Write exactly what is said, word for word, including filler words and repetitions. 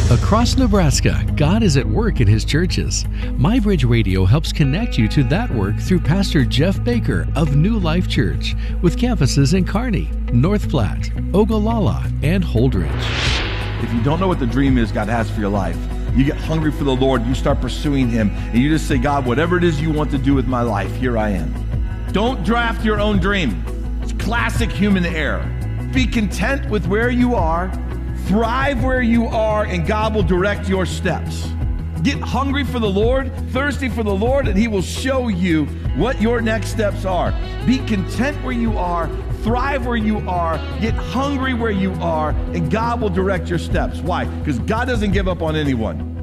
Across Nebraska, God is at work in His churches. MyBridge Radio helps connect you to that work through Pastor Jeff Baker of New Life Church, with campuses in Kearney, North Platte, Ogallala, and Holdridge. If you don't know what the dream is God has for your life, you get hungry for the Lord, you start pursuing Him, and you just say, God, whatever it is you want to do with my life, here I am. Don't draft your own dream. It's classic human error. Be content with where you are, thrive where you are, and God will direct your steps. Get hungry for the Lord, thirsty for the Lord, and He will show you what your next steps are. Be content where you are, thrive where you are, get hungry where you are, and God will direct your steps. Why? Because God doesn't give up on anyone.